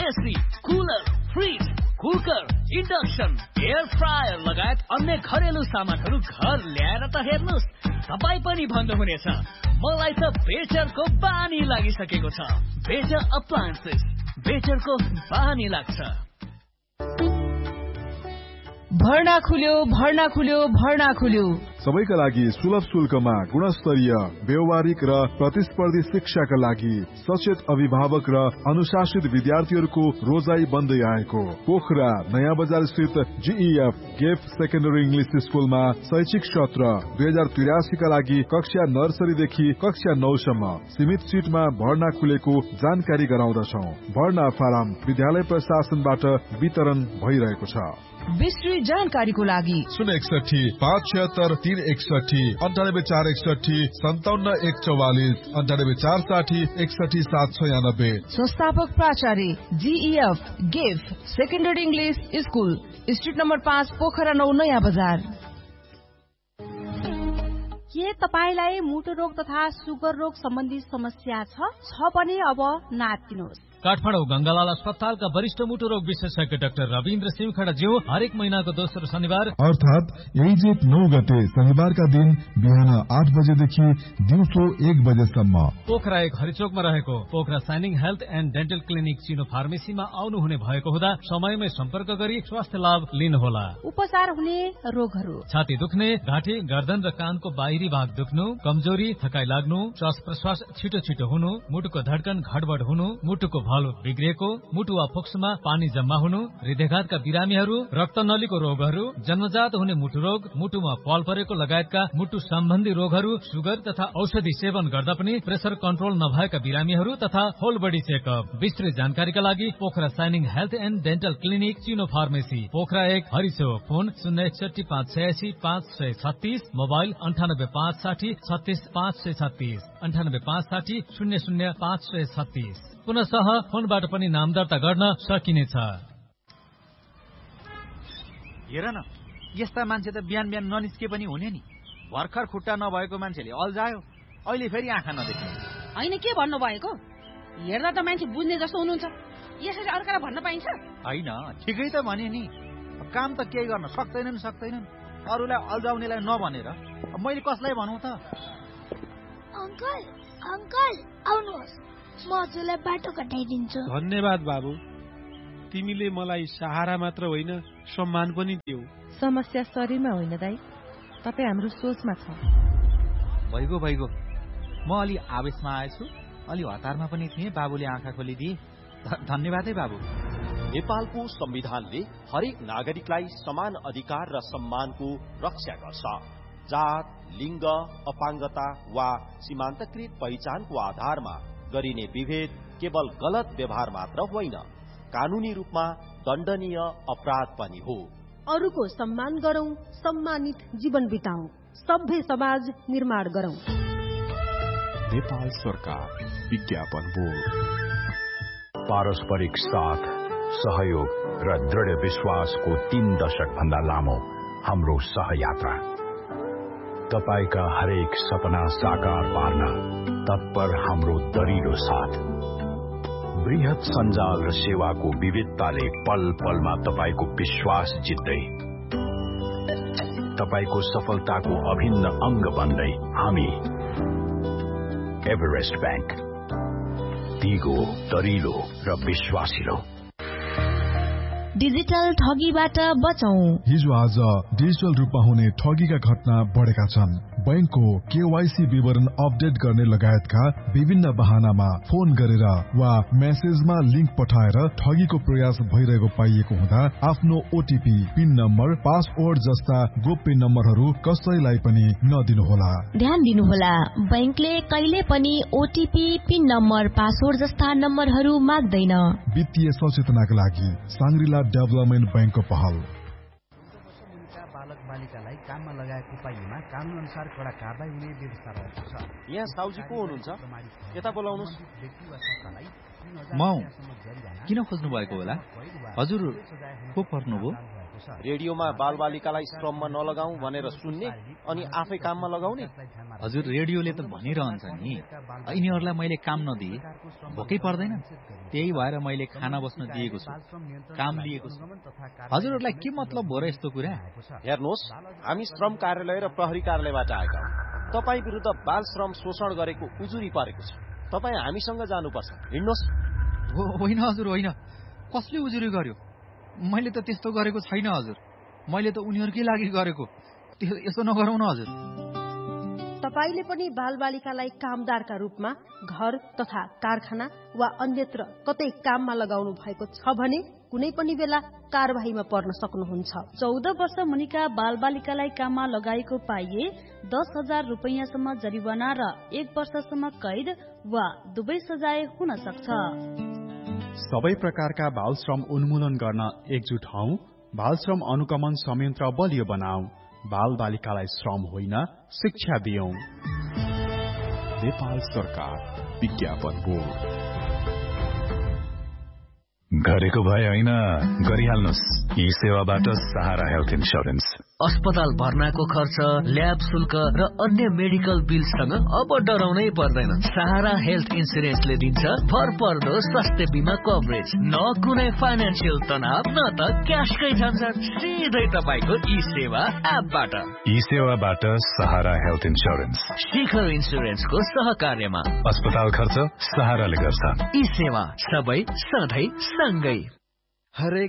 AC, cooler, fridge, cooker, induction, air fryer लगायत अन्य घरेलु सामानहरू घर ल्याएर त हेर्नुहोस्, तपाईँ पनि भन्नुहुनेछ मलाई त बेचरको बानी लागिसकेको छ। बेचर अप्लायन्सेस, बेचरको बानी लाग्छ। भर्ना खुल्यो। सबैका लागि सुलभ शुल्कमा गुणस्तरीय व्यवहारिक र प्रतिस्पर्धी शिक्षाका लागि सचेत अभिभावक र अनुशासित विद्यार्थीहरूको रोजाई बन्दै आएको पोखरा नयाँ बजार स्थित GEF गेफ सेकेन्डरी इंग्लिश स्कुलमा शैक्षिक सत्र 2083 का लागि कक्षा नर्सरीदेखि कक्षा 9 सम्म सीमित सिटमा भर्ना खुलेको जानकारी गराउँदछौं। भर्ना फारम विद्यालय प्रशासनबाट वितरण भइरहेको छ। विस्तृत जानकारीको लागि 061 576 361 98461 57 144 98460 61 796। संस्थापक प्राचार्य GEF गेफ secondary English school, street number 5, Pokhara 9, नयाँ बजार। के तपाईलाई मुटु रोग तथा सुगर रोग सम्बन्धी समस्या छ भने अब नातिनुहोस्। काठमाडौँ गंगालाल अस्पतालका वरिष्ठ मुटु रोग विशेषज्ञ डाक्टर रविन्द्र सिंहखडाज्यू हरेक महिनाको दोस्रो शनिबार अर्थात 1 जेठ 9 गते शनिबारका दिन बिहान 8 बजेदेखि दिउँसो 1 बजेसम्म पोखरा 1 हरिचोकमा रहेको Pokhara shining health and dental clinic चिनो फार्मेसीमा आउनुहुने भएको हुँदा समयमै सम्पर्क गरी स्वास्थ्य लाभ लिनुहोला। उपचार हुने रोगहरू: छाती दुख्ने, घाँटी, गर्दन र कानको बाहिरी भाग दुख्नु, कमजोरी, थकाइ लाग्नु, श्वास प्रश्वास छिटो छिटो हुनु, मुटुको धड्कन घडबड हुनु, मुटुको भालो बिग्रिएको, मुटु वा फोक्सोमा पानी जम्मा हुनु, हृदयघातका बिरामीहरू, रक्तनलीको रोगहरू, जन्मजात हुने मुटु रोग, मुटुमा पाल परेको लगायतका मुटु सम्बन्धी रोगहरू, सुगर तथा औषधि सेवन गर्दा पनि प्रेसर कन्ट्रोल नभएका बिरामीहरू तथा होल बडी चेकअप। विस्तृत जानकारीका लागि Pokhara shining health and dental clinic चिनो फार्मेसी, पोखरा 1 हरिचोक। Phone 061 586 536, mobile 98 560 36 536, 98 560 00 536। पुनः फोनबाट पनि नाम दर्ता गर्न सकिनेछ। हेर न, यस्ता मान्छे त बिहान बिहान ननिस्के पनि हुने नि। भर्खर खुट्टा नभएको मान्छेले अल्झायो, अहिले फेरि आँखा नदेख्ने। होइन, के भन्नु भएको? हेर्दा त मान्छे बुझ्ने जस्तो हुनुहुन्छ, यसरी अर्कालाई भन्न पाइन्छ? होइन, ठिकै त भने नि। काम त केही गर्न सक्दैनन्। अरूलाई अल्झाउनेलाई नभनेर मैले कसलाई भनौँ त? अंकल आउनुहोस्, म हजुरलाई बाटो कटाइदिन्छु। धन्यवाद बाबु, तिमीले मलाई सहारा मात्र होइन सम्मान पनि दियौ। समस्या शरीरमा होइन दाइ, तपाईँ हाम्रो सोचमा छ। भइगयो, म अलि आवेशमा आएछु, अलि हतारमा पनि थिएँ। बाबुले आँखा खोलिदिए, धन्यवाद है बाबु। नेपालको संविधानले हरेक नागरिकलाई समान अधिकार र सम्मानको रक्षा गर्छ। जात, लिङ्ग, अपाङ्गता वा सीमान्तकृत पहिचानको आधारमा गरिने विभेद केवल गलत व्यवहार मात्र होइन, कानूनी रूपमा दण्डनीय अपराध पनि हो। अरूको सम्मान गरौं, सम्मानित जीवन बिताउँ, सभ्य समाज निर्माण गरौं। नेपाल सरकार विज्ञापन बोर्ड। पारस्परिक साथ, सहयोग र दृढ विश्वासको 3 दशक भन्दा लामो हाम्रो सहयात्रा। तपाईका हरेक सपना साकार पार्न तत्पर हाम्रो दरिलो साथ। बृहत सञ्जाल र सेवाको विविधताले पल पलमा तपाईको विश्वास जित्दै, तपाईको सफलताको अभिन्न अंग बन्दै हामी एभरेस्ट बैंक, दिगो, दरिलो र विश्वासिलो। डिजिटल ठगीबाट बचौं। हिजो आज डिजिटल रूपमा हुने ठगीका घटना बढेका छन्। बैंकको KYC विवरण अपडेट गर्ने लगायतका विभिन्न बहानामा फोन गरेर वा मेसेजमा लिंक पठाएर ठगीको प्रयास भइरहेको पाइएको हुँदा आफ्नो OTP, पिन नम्बर, पासवर्ड जस्ता गोप्य नम्बरहरू कसैलाई पनि नदिनुहोला। ध्यान दिनुहोला, बैंकले कहिले पनि OTP, पिन नम्बर, पासवर्ड जस्ता नम्बरहरू माग्दैन। वित्तीय सचेतनाका लागि साङ्ग्रिला डेभलपमेन्ट बैंकको पहल। बालक बालिकालाई काममा लगाएको पाइएमा कानून अनुसार कडा कारबाही हुने व्यवस्था रहेको छ। यहाँ साउजी को हुनुहुन्छ? यता बोलाउनुस्। म किन खोज्नु भएको होला? हजुर को पर्नुभयो? रेडियोमा बालबालिकालाई श्रममा नलगाऊ भनेर सुन्ने अनि आफै काममा लगाउने। हजुर, रेडियोले त भनिरहन्छ नि यिनीहरूलाई मैले काम नदिए भोकै पर्दैन, त्यही भएर मैले खाना बस्न दिएको छु, काम लिएको छु। हजुरहरूलाई के मतलब हो र यस्तो कुरा? हेर्नुहोस्, हामी श्रम कार्यालय र प्रहरी कार्यालयबाट आएका हौँ। तपाईँ विरुद्ध बाल श्रम शोषण गरेको उजुरी परेको छ। तपाईँ हामीसँग जानुपर्छ। हिँड्नुहोस्। होइन हजुर, होइन। कसले उजुरी गर्यो? मैले त त्यस्तो गरेको छैन हजुर। मैले त उनीहरूकै लागि गरेको। यसो नगरौँ न हजुर। तपाईले पनि बालबालिकालाई कामदारका रूपमा घर तथा कारखाना वा अन्यत्र कतै काममा लगाउनु भएको छ भने कुनै पनि बेला कारबाहीमा पर्न सक्नुहुन्छ। 14 वर्ष मुनिका बालबालिकालाई काममा लगाएको पाइए 10,000 रुपैयाँसम्म जरिवाना र 1 वर्षसम्म कैद वा दुवै सजाय हुन सक्छ। सबै प्रकारका बाल श्रम उन्मूलन गर्न एकजुट हौ। बाल श्रम अनुगमन संयन्त्र बलियो बनाऊ। बाल बालिकालाई श्रम होइन, शिक्षा दियौं। नेपाल सरकार विज्ञापन बोर्ड। गरेको भए होइन, गरिहाल्नुस्। यी सेवाबाट सहारा हेल्थ इन्स्योरेन्स। अस्पताल भर्नाको खर्च, ल्याब शुल्क र अन्य मेडिकल बिलसँग अब डराउनै पर्दैन। सहारा हेल्थ इन्स्योरेन्सले दिन्छ भरपर्दो स्वास्थ्य बिमा कभरेज। न कुनै फाइनान्सियल तनाव, न त क्याशकै झन्झट, सिधै तपाईको ई सेवा एपबाट। ई सेवाबाट सहारा हेल्थ इन्स्योरेन्स। शिखर इन्स्योरेन्सको सहकार्यमा अस्पताल खर्च सहाराले गर्छ। ई सेवा सबै सधैँ सँगै। हरेक